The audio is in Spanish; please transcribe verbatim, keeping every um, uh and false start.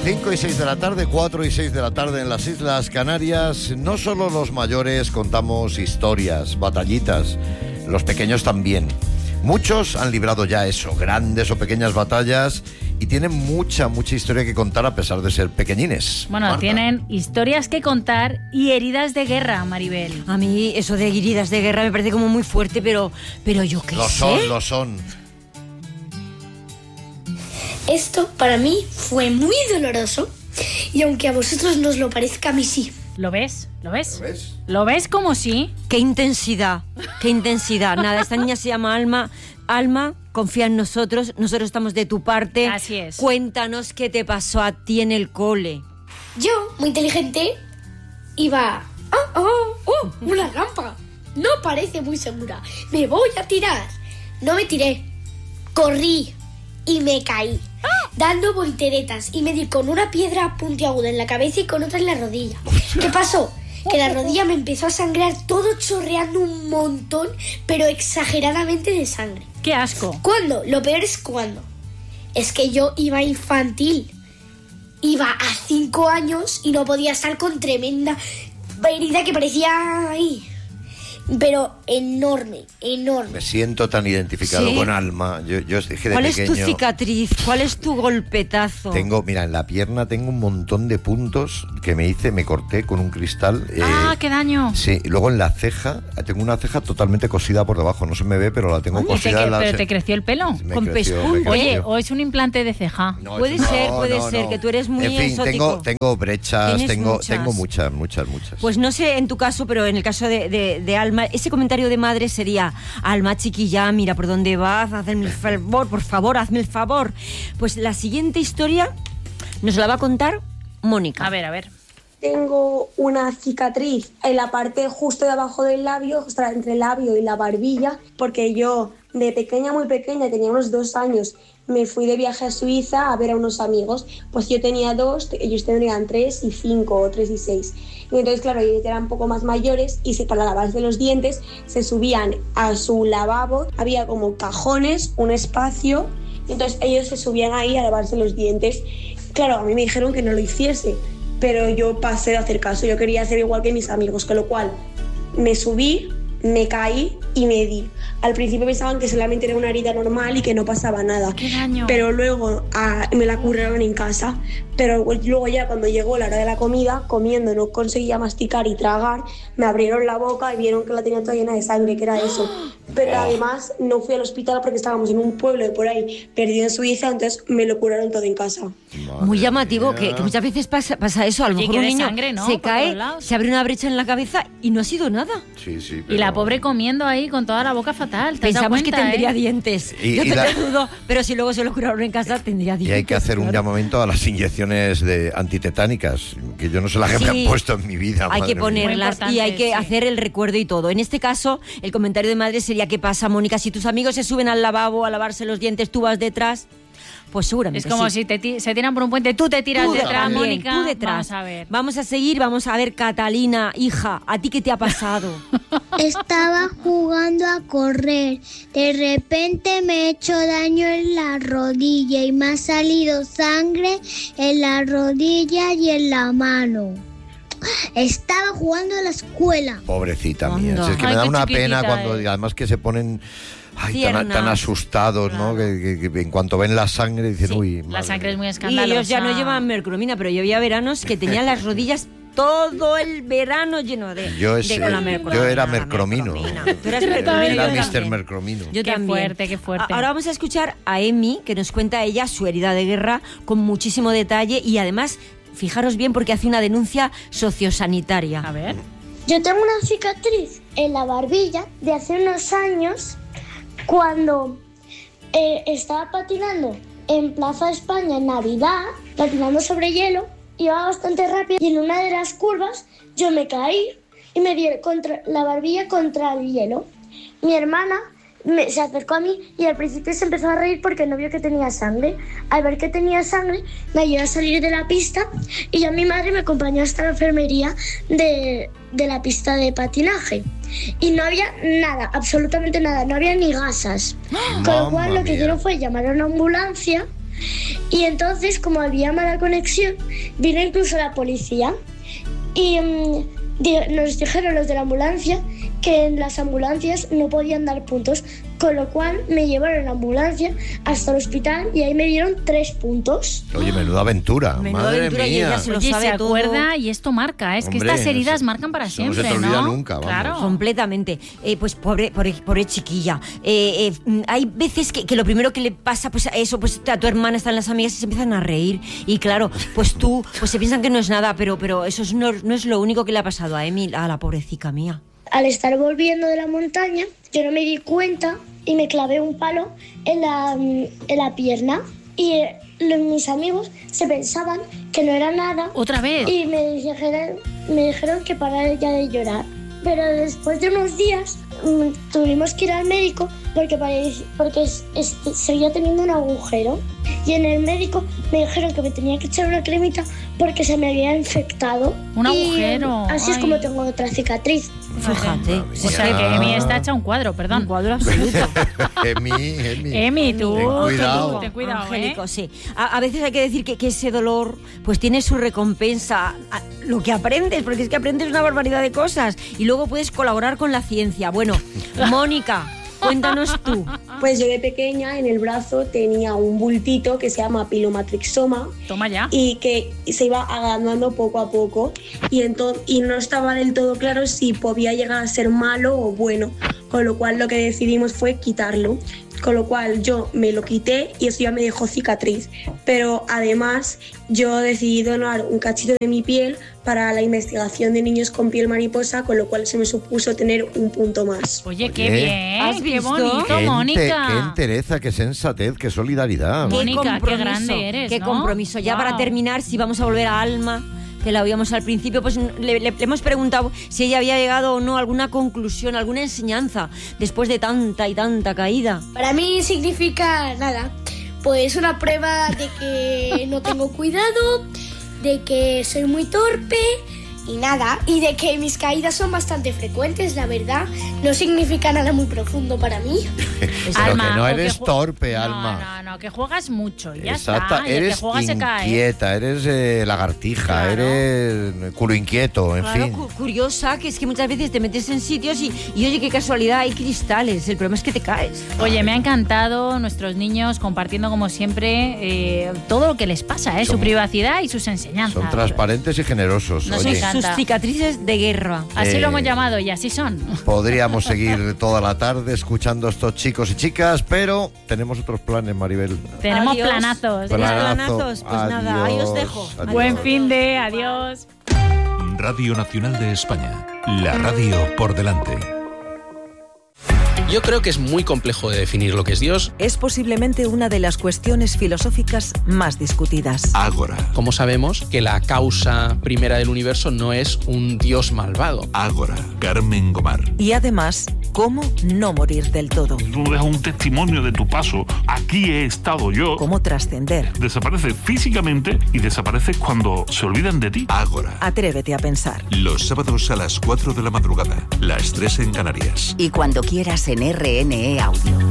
cinco y seis de la tarde, cuatro y seis de la tarde en las Islas Canarias. No solo los mayores contamos historias, batallitas, los pequeños también. Muchos han librado ya eso, grandes o pequeñas batallas, y tienen mucha, mucha historia que contar a pesar de ser pequeñines. Bueno, Marta. Tienen historias que contar y heridas de guerra, Maribel. A mí eso de heridas de guerra me parece como muy fuerte, pero, pero yo qué Lo sé. son, lo son. Esto para mí fue muy doloroso y aunque a vosotros no os lo parezca, a mí sí. ¿Lo ves? ¿Lo ves? ¿Lo ves? ¿Lo ves como sí? Qué intensidad, qué intensidad. Nada, esta niña se llama Alma. Alma, confía en nosotros, nosotros estamos de tu parte. Así es. Cuéntanos qué te pasó a ti en el cole. Yo, muy inteligente, iba... ¡Oh, oh, oh! ¡Una rampa! No parece muy segura. Me voy a tirar. No me tiré. Corrí y me caí, dando volteretas, y me di con una piedra puntiaguda en la cabeza y con otra en la rodilla. ¿Qué pasó? Que la rodilla me empezó a sangrar, todo chorreando un montón, pero exageradamente de sangre. ¡Qué asco! ¿Cuándo? Lo peor es cuándo. Es que yo iba infantil. Iba a cinco años y no podía estar con tremenda herida que parecía ahí. Pero enorme, enorme. Me siento tan identificado ¿Sí? con Alma. Yo, yo dije de ¿Cuál pequeño... es tu cicatriz? ¿Cuál es tu golpetazo? Tengo, mira, en la pierna tengo un montón de puntos que me hice, me corté con un cristal. eh, ¡Ah, qué daño! Sí, y luego en la ceja, tengo una ceja totalmente cosida por debajo, no se me ve, pero la tengo Oye, te cosida. que- en la ¿Pero ce- te creció el pelo? Me Con creció, me pespunte. Oye, creció. o es un implante de ceja. No, Puede eso- ser, no, puede no, ser, no. que tú eres muy En fin, exótico. tengo, tengo brechas, Tienes tengo, muchas. tengo muchas, muchas, muchas. Pues no sé en tu caso, pero en el caso de, de, de Alma, ese comentario de madre sería: Alma, chiquilla, mira por dónde vas, hazme el favor, por favor, hazme el favor. Pues la siguiente historia nos la va a contar Mónica. A ver, a ver. Tengo una cicatriz en la parte justo de abajo del labio, justo entre el labio y la barbilla, porque yo de pequeña, muy pequeña, tenía unos dos años, me fui de viaje a Suiza a ver a unos amigos. Pues yo tenía dos, ellos tendrían tres y cinco, o tres y seis. Y entonces, claro, ellos eran un poco más mayores y se, para lavarse los dientes se subían a su lavabo, había como cajones, un espacio, y entonces ellos se subían ahí a lavarse los dientes. Claro, a mí me dijeron que no lo hiciese, pero yo pasé de hacer caso, yo quería ser igual que mis amigos, con lo cual me subí, me caí y me di. Al principio pensaban que solamente era una herida normal y que no pasaba nada. ¡Qué daño! Pero luego ah, me la curaron en casa. Pero luego ya cuando llegó la hora de la comida, comiendo no conseguía masticar y tragar, me abrieron la boca y vieron que la tenía toda llena de sangre, que era eso. Pero además no fui al hospital porque estábamos en un pueblo de por ahí perdido en Suiza, entonces me lo curaron todo en casa. Muy llamativo, que, que muchas veces pasa, pasa eso. A lo Oye, mejor que un de niño sangre, ¿no? se Por cae, todos lados. se abre una brecha en la cabeza y no ha sido nada. Sí, sí, Y la pero- pobre comiendo ahí con toda la boca fatal. ¿Te has dado Pensamos que cuenta, tendría eh? dientes. Y- Yo y te la- lo dudo, pero si luego se lo curaron en casa, tendría Y dientes. hay que hacer un claro. llamamiento a las inyecciones de antitetánicas, que yo no sé las que me Sí. han puesto en mi vida. Hay madre que mía. ponerlas Muy y hay importante, que sí. hacer el recuerdo y todo. En este caso, el comentario de madre sería: ¿qué pasa, Mónica? Si tus amigos se suben al lavabo a lavarse los dientes, tú vas detrás, pues seguramente Es como sí. si te ti- se tiran por un puente, tú te tiras Tú detrás, también, Mónica. tú detrás. Vamos a ver. Vamos a seguir, vamos a ver, Catalina, hija, ¿a ti qué te ha pasado? Estaba jugando a correr. De repente me he hecho daño en la rodilla y me ha salido sangre en la rodilla y en la mano. Estaba jugando a la escuela. Pobrecita mía, Anda. si es que Ay, me da qué una chiquitita pena cuando es. además que se ponen ay, tan, Tiernas. tan asustados, ¿no? Que, que- que en cuanto ven la sangre dicen, Sí, uy, La madre sangre es mía". muy Y escandalosa. ellos ya no llevan mercromina, pero yo había veranos que tenían las rodillas todo el verano lleno de, Yo de ese- con la yo mercromina, era la mercromino. mercromina. Tú eras Era, mercromino, era yo mister también. Mercromino. Yo Qué también. fuerte, qué fuerte. A- Ahora vamos a escuchar a Emi, que nos cuenta ella su herida de guerra con muchísimo detalle y además, fijaros bien porque hace una denuncia sociosanitaria. A ver. Yo tengo una cicatriz en la barbilla de hace unos años cuando eh, estaba patinando en Plaza España en Navidad, patinando sobre hielo, iba bastante rápido y en una de las curvas yo me caí y me di contra, la barbilla contra el hielo. Mi hermana me, se acercó a mí y al principio se empezó a reír porque no vio que tenía sangre. Al ver que tenía sangre, me ayudó a salir de la pista y ya mi madre me acompañó hasta la enfermería de, de la pista de patinaje. Y no había nada, absolutamente nada, no había ni gasas. Con lo cual Mamma lo que mía. hicieron fue llamar a una ambulancia Y entonces, como había mala conexión, vino incluso la policía y um, di- nos dijeron los de la ambulancia que en las ambulancias no podían dar puntos, con lo cual me llevaron en la ambulancia hasta el hospital y ahí me dieron tres puntos. Oye, menuda aventura. Menuda Madre aventura, y mía. ella se lo Oye, sabe se todo. acuerda y esto marca. Es Hombre, que estas heridas eso- marcan para eso no siempre, se te olvida ¿no? nunca, vamos. Claro. Completamente. Eh, pues pobre, pobre, pobre chiquilla. Eh, eh, hay veces que, que lo primero que le pasa, pues a eso, pues a tu hermana están las amigas y se empiezan a reír. Y claro, pues tú, pues se piensan que no es nada, pero, pero eso es no, no es lo único que le ha pasado a Emi, a la pobrecita mía. Al estar volviendo de la montaña, yo no me di cuenta y me clavé un palo en la, en la pierna. Y eh, los- mis amigos se pensaban que no era nada Otra vez. y me dijeron, me dijeron que parara ya de llorar. Pero después de unos días mm, tuvimos que ir al médico porque, parec- porque es- este, seguía teniendo un agujero. Y en el médico me dijeron que me tenía que echar una cremita porque se me había infectado. Un Y, agujero, así es ay. como tengo otra cicatriz. Fíjate. O sea que Emi está hecha un cuadro, perdón. Un cuadro absoluto. Emi, Emi. Emi, tú, Ten cuidado. tú, ten cuidado, Angélico, ¿eh? sí. A, a veces hay que decir que, que ese dolor pues tiene su recompensa, a- lo que aprendes, porque es que aprendes una barbaridad de cosas y luego puedes colaborar con la ciencia. Bueno, Mónica, cuéntanos tú. Pues yo de pequeña en el brazo tenía un bultito que se llama pilomatrixoma Toma ya. y que se iba agrandando poco a poco y, entonces, y no estaba del todo claro si podía llegar a ser malo o bueno, con lo cual lo que decidimos fue quitarlo. Con lo cual yo me lo quité y eso ya me dejó cicatriz. Pero además yo decidí donar un cachito de mi piel para la investigación de niños con piel mariposa, con lo cual se me supuso tener un punto más. Oye, qué Oye. bien, ¿Has qué visto? bonito, Qué, ente- Mónica. qué entereza, qué sensatez, qué solidaridad. Qué Mónica, qué compromiso, grande eres, Qué ¿no? compromiso. Ya Wow. para terminar, si vamos a volver a Alma, que la oíamos al principio, pues le, le- le hemos preguntado si ella había llegado o no a alguna conclusión, alguna enseñanza después de tanta y tanta caída. Para mí significa nada, pues una prueba de que no tengo cuidado, de que soy muy torpe y nada, y de que mis caídas son bastante frecuentes, la verdad. No significa nada muy profundo para mí. Pero Alma, que no o eres ju- torpe, no, Alma. No, no, que juegas mucho y ya Exacta, está. Y el eres que juega se cae. inquieta, eres eh, lagartija, Claro. eres culo inquieto, en Claro, fin. cu- curiosa, que es que muchas veces te metes en sitios y, y oye, qué casualidad, hay cristales. El problema es que te caes. Oye, me ha encantado nuestros niños compartiendo como siempre eh, todo lo que les pasa, ¿eh? Son- su privacidad y sus enseñanzas. Son transparentes y generosos. Nos Oye, encanta. Sus cicatrices de guerra. Así Eh, lo hemos llamado y así son. podríamos seguir toda la tarde escuchando a estos chicos y chicas, pero tenemos otros planes, Maribel. Tenemos Adiós. planazos. Tenemos Planazo. planazos. Pues nada, ahí os dejo. Adiós. Buen fin de, adiós. Radio Nacional de España. La radio por delante. Yo creo que es muy complejo de definir lo que es Dios. Es posiblemente una de las cuestiones filosóficas más discutidas. Ágora, Como sabemos que la causa primera del universo no es un Dios malvado. Ágora. Carmen Gomar. Y además, cómo no morir del todo. Tú dejas un testimonio de tu paso. Aquí he estado yo. Cómo trascender. Desapareces físicamente y desapareces cuando se olvidan de ti. Ágora. Atrévete a pensar. Los sábados a las cuatro de la madrugada. Las tres en Canarias. Y cuando quieras en R N E Audio.